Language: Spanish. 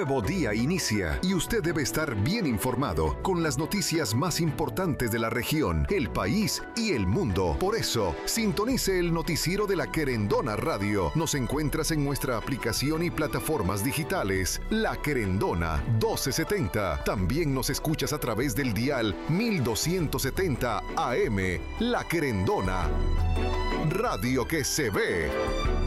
nuevo día inicia y usted debe estar bien informado con las noticias más importantes de la región, el país y el mundo. Por eso, sintonice el noticiero de La Querendona Radio. Nos encuentras en nuestra aplicación y plataformas digitales. La Querendona 1270. También nos escuchas a través del dial 1270 AM. La Querendona. Radio que se ve.